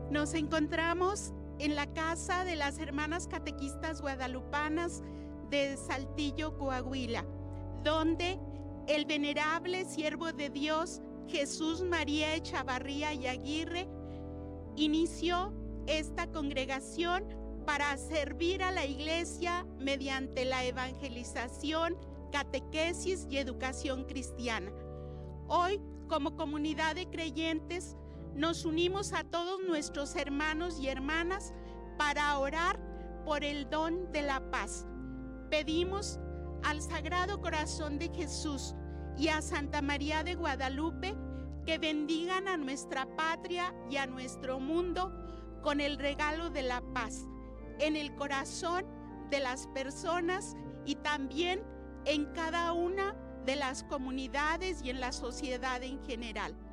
Nos encontramos en la casa de las hermanas catequistas guadalupanas de Saltillo, Coahuila, donde el venerable siervo de Dios, Jesús María Echavarría y Aguirre, inició esta congregación para servir a la Iglesia mediante la evangelización, catequesis y educación cristiana. Hoy, como comunidad de creyentes, nos unimos a todos nuestros hermanos y hermanas para orar por el don de la paz. Pedimos al Sagrado Corazón de Jesús y a Santa María de Guadalupe que bendigan a nuestra patria y a nuestro mundo con el regalo de la paz en el corazón de las personas y también en cada una de las comunidades y en la sociedad en general.